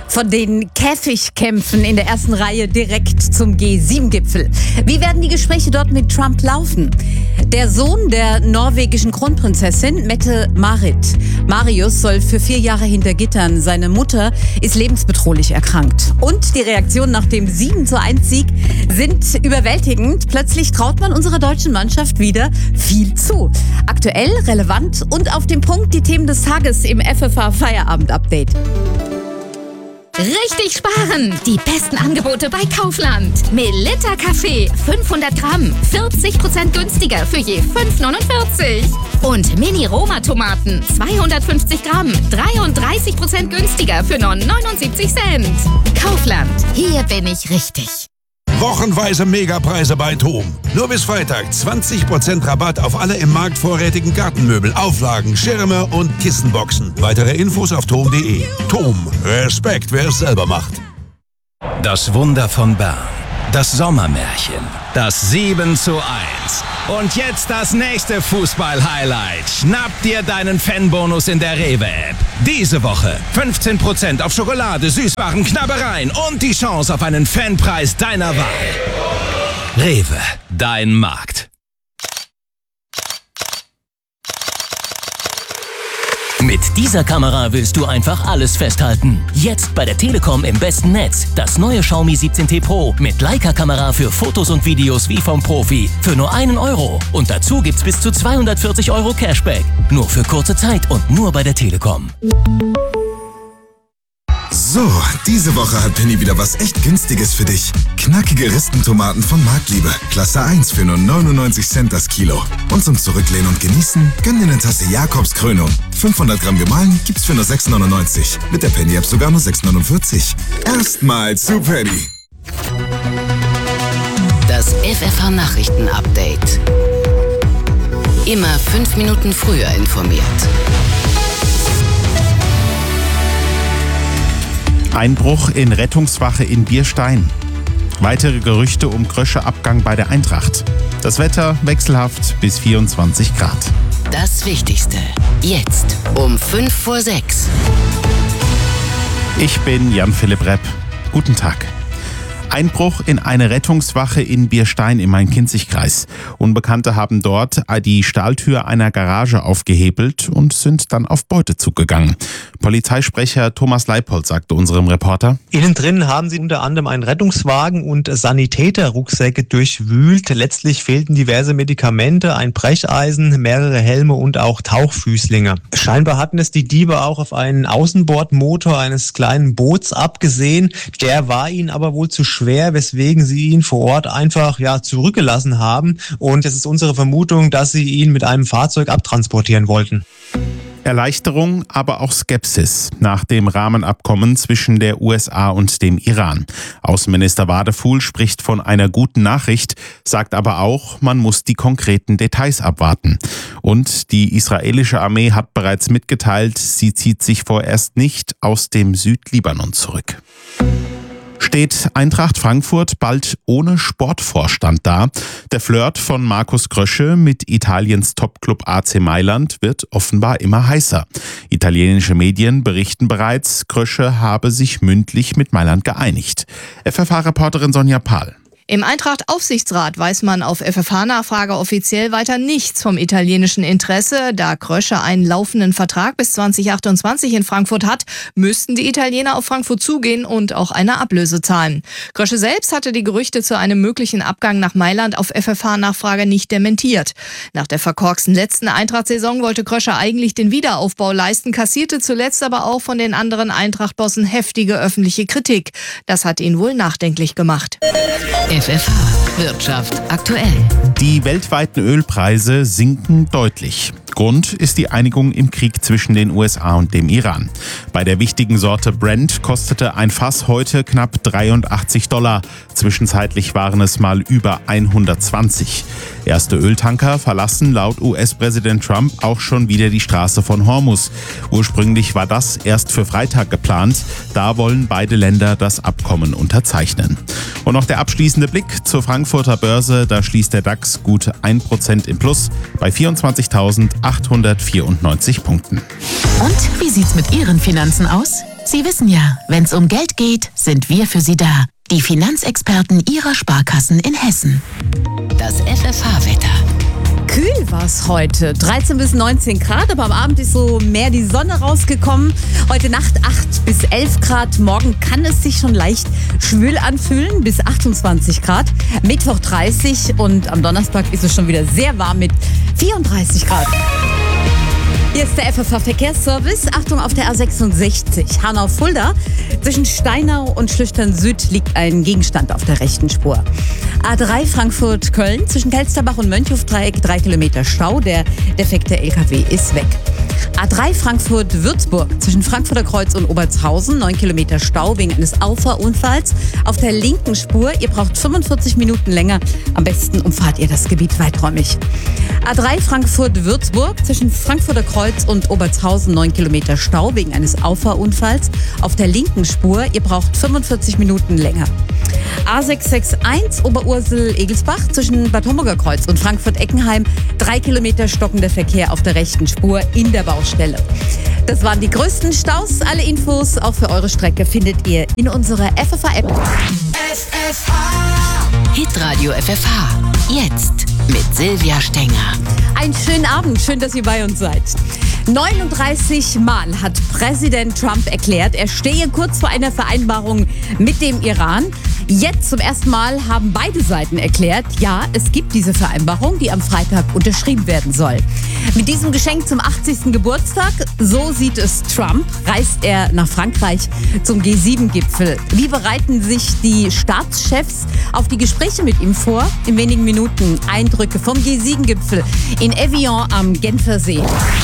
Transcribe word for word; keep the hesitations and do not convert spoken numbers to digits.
Von den Käfigkämpfen in der ersten Reihe direkt zum G sieben Gipfel. Wie werden die Gespräche dort mit Trump laufen? Der Sohn der norwegischen Kronprinzessin, Mette-Marit Marius, soll für vier Jahre hinter Gittern. Seine Mutter ist lebensbedrohlich erkrankt. Und die Reaktionen nach dem sieben zu eins Sieg sind überwältigend. Plötzlich traut man unserer deutschen Mannschaft wieder viel zu. Aktuell, relevant und auf dem Punkt die Themen des Tages im F F H Feierabend-Update. Richtig sparen! Die besten Angebote bei Kaufland. Melitta Kaffee fünfhundert Gramm, vierzig Prozent günstiger für je fünf neunundvierzig. Und Mini-Roma-Tomaten zweihundertfünfzig Gramm, dreiunddreißig Prozent günstiger für nur neunundsiebzig Cent. Kaufland, hier bin ich richtig. Wochenweise Megapreise bei TOM. Nur bis Freitag zwanzig Prozent Rabatt auf alle im Markt vorrätigen Gartenmöbel, Auflagen, Schirme und Kissenboxen. Weitere Infos auf tom punkt de. TOM. Respekt, wer es selber macht. Das Wunder von Bern. Das Sommermärchen. Das sieben zu eins. Und jetzt das nächste Fußball-Highlight. Schnapp dir deinen Fanbonus in der Rewe-App. Diese Woche fünfzehn Prozent auf Schokolade, Süßwaren, Knabbereien und die Chance auf einen Fanpreis deiner Wahl. Rewe, dein Markt. Mit dieser Kamera willst du einfach alles festhalten. Jetzt bei der Telekom im besten Netz. Das neue Xiaomi siebzehn T Pro mit Leica-Kamera für Fotos und Videos wie vom Profi. Für nur einen Euro. Und dazu gibt's bis zu zweihundertvierzig Euro Cashback. Nur für kurze Zeit und nur bei der Telekom. So, diese Woche hat Penny wieder was echt Günstiges für dich. Knackige Ristentomaten von Marktliebe. Klasse eins für nur neunundneunzig Cent das Kilo. Und zum Zurücklehnen und Genießen, gönn dir eine Tasse Jakobs Krönung. fünfhundert Gramm gemahlen gibt's für nur sechs neunundneunzig. Mit der Penny-App sogar nur sechs neunundvierzig. Erstmal zu Penny. Das F F H-Nachrichten-Update. Immer fünf Minuten früher informiert. Einbruch in Rettungswache in Bierstein. Weitere Gerüchte um Krösche-Abgang bei der Eintracht. Das Wetter wechselhaft bis vierundzwanzig Grad. Das Wichtigste jetzt um fünf vor sechs. Ich bin Jan-Philipp Repp. Guten Tag. Einbruch in eine Rettungswache in Bierstein im Main-Kinzig-Kreis. Unbekannte haben dort die Stahltür einer Garage aufgehebelt und sind dann auf Beutezug gegangen. Polizeisprecher Thomas Leipold sagte unserem Reporter: Innen drin haben sie unter anderem einen Rettungswagen und Sanitäterrucksäcke durchwühlt. Letztlich fehlten diverse Medikamente, ein Brecheisen, mehrere Helme und auch Tauchfüßlinge. Scheinbar hatten es die Diebe auch auf einen Außenbordmotor eines kleinen Boots abgesehen. Der war ihnen aber wohl zu schwer, weswegen sie ihn vor Ort einfach ja zurückgelassen haben. Und es ist unsere Vermutung, dass sie ihn mit einem Fahrzeug abtransportieren wollten. Erleichterung, aber auch Skepsis nach dem Rahmenabkommen zwischen der U S A und dem Iran. Außenminister Wadefuhl spricht von einer guten Nachricht, sagt aber auch, man muss die konkreten Details abwarten. Und die israelische Armee hat bereits mitgeteilt, sie zieht sich vorerst nicht aus dem Südlibanon zurück. Steht Eintracht Frankfurt bald ohne Sportvorstand da? Der Flirt von Markus Krösche mit Italiens Topclub A C Mailand wird offenbar immer heißer. Italienische Medien berichten bereits, Krösche habe sich mündlich mit Mailand geeinigt. F F H-Reporterin Sonja Pahl. Im Eintracht-Aufsichtsrat weiß man auf F F H-Nachfrage offiziell weiter nichts vom italienischen Interesse. Da Krösche einen laufenden Vertrag bis zwanzig achtundzwanzig in Frankfurt hat, müssten die Italiener auf Frankfurt zugehen und auch eine Ablöse zahlen. Krösche selbst hatte die Gerüchte zu einem möglichen Abgang nach Mailand auf F F H-Nachfrage nicht dementiert. Nach der verkorksten letzten Eintracht-Saison wollte Krösche eigentlich den Wiederaufbau leisten, kassierte zuletzt aber auch von den anderen Eintracht-Bossen heftige öffentliche Kritik. Das hat ihn wohl nachdenklich gemacht. F F H Wirtschaft aktuell. Die weltweiten Ölpreise sinken deutlich. Grund ist die Einigung im Krieg zwischen den U S A und dem Iran. Bei der wichtigen Sorte Brent kostete ein Fass heute knapp dreiundachtzig Dollar. Zwischenzeitlich waren es mal über hundertzwanzig. Erste Öltanker verlassen laut U S-Präsident Trump auch schon wieder die Straße von Hormuz. Ursprünglich war das erst für Freitag geplant. Da wollen beide Länder das Abkommen unterzeichnen. Und noch der abschließende Blick zur Frankfurter Börse. Da schließt der DAX gut ein Prozent im Plus bei vierundzwanzigtausendachthundertvierundneunzig Punkten. Und wie sieht's mit Ihren Finanzen aus? Sie wissen ja, wenn es um Geld geht, sind wir für Sie da. Die Finanzexperten Ihrer Sparkassen in Hessen. Das F F H-Wetter. Kühl war es heute, dreizehn bis neunzehn Grad, aber am Abend ist so mehr die Sonne rausgekommen. Heute Nacht acht bis elf Grad, morgen kann es sich schon leicht schwül anfühlen, bis achtundzwanzig Grad. Mittwoch dreißig und am Donnerstag ist es schon wieder sehr warm mit vierunddreißig Grad. Hier ist der F F H-Verkehrsservice. Achtung auf der A sechsundsechzig, Hanau-Fulda. Zwischen Steinau und Schlüchtern Süd liegt ein Gegenstand auf der rechten Spur. A drei Frankfurt-Köln, zwischen Kelsterbach und Mönchhofdreieck, drei Kilometer Stau. Der defekte L K W ist weg. A drei Frankfurt-Würzburg, zwischen Frankfurter Kreuz und Obertshausen, neun Kilometer Stau wegen eines Auffahrunfalls auf der linken Spur. Ihr braucht fünfundvierzig Minuten länger. Am besten umfahrt ihr das Gebiet weiträumig. A drei Frankfurt-Würzburg, zwischen Frankfurter Kreuz und Obertshausen, neun Kilometer Stau wegen eines Auffahrunfalls auf der linken Spur. Ihr braucht fünfundvierzig Minuten länger. A sechs sechs eins Oberursel-Egelsbach, zwischen Bad Homburger Kreuz und Frankfurt-Eckenheim, drei Kilometer stockender Verkehr auf der rechten Spur in der Baustelle. Das waren die größten Staus. Alle Infos auch für eure Strecke findet ihr in unserer F F H-App. F F H. Hitradio F F H. Jetzt mit Silvia Stenger. Einen schönen Abend, schön, dass ihr bei uns seid. neununddreißig Mal hat Präsident Trump erklärt, er stehe kurz vor einer Vereinbarung mit dem Iran. Jetzt zum ersten Mal haben beide Seiten erklärt, ja, es gibt diese Vereinbarung, die am Freitag unterschrieben werden soll. Mit diesem Geschenk zum achtzigsten Geburtstag, so sieht es Trump, reist er nach Frankreich zum G sieben Gipfel. Wie bereiten sich die Staatschefs auf die Gespräche mit ihm vor? In wenigen Minuten Eindrücke vom G sieben Gipfel in Evian am Genfersee.